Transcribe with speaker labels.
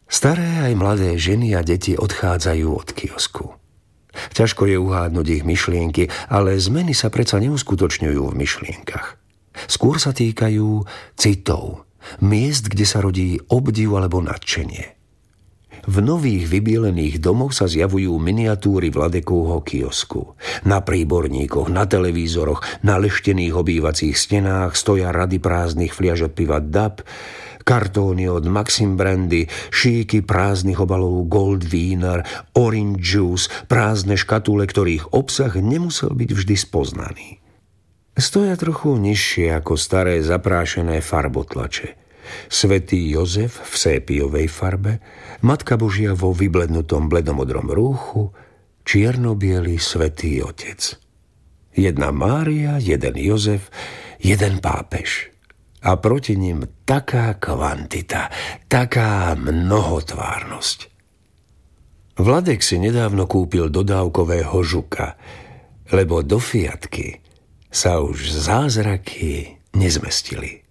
Speaker 1: Staré aj mladé ženy a deti odchádzajú od kiosku. Ťažko je uhádnuť ich myšlienky, ale zmeny sa predsa neuskutočňujú v myšlienkach. Skôr sa týkajú citov, miest, kde sa rodí obdiv alebo nadšenie. V nových vybielených domoch sa zjavujú miniatúry Vladekovho kiosku. Na príborníkoch, na televízoroch, na leštených obývacích stenách stoja rady prázdnych fliaž od piva DAB, kartóny od Maxim Brandy, šíky prázdnych obalov Gold Wiener, Orange Juice, prázdne škatule, ktorých obsah nemusel byť vždy spoznaný. Stoja trochu nižšie ako staré zaprášené farbotlače. Svätý Jozef v sépiovej farbe, Matka Božia vo vyblednutom bledomodrom rúchu, čierno-biely Svätý Otec. Jedna Mária, jeden Jozef, jeden pápež. A proti nim taká kvantita, taká mnohotvárnosť. Vladek si nedávno kúpil dodávkového žuka, lebo do Fiatky sa už zázraky nezmestili.